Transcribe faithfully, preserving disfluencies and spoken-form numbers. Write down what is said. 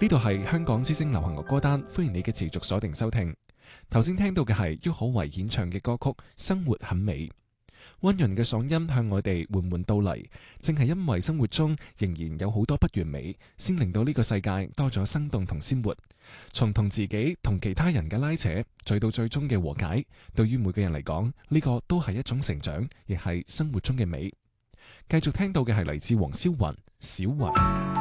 呢度係香港之聲流行樂歌單，歡迎你嘅持續鎖定收聽。頭先聽到嘅係郁可唯演唱嘅歌曲《生活很美》，溫潤嘅嗓音向我哋緩緩道嚟。正係因為生活中仍然有好多不完美，先令到呢個世界多咗生動同鮮活。從同自己同其他人嘅拉扯，再到最終嘅和解，對於每個人嚟講，呢個都係一種成長，亦係生活中嘅美。繼續聽到嘅係嚟自黃霄雲小雲。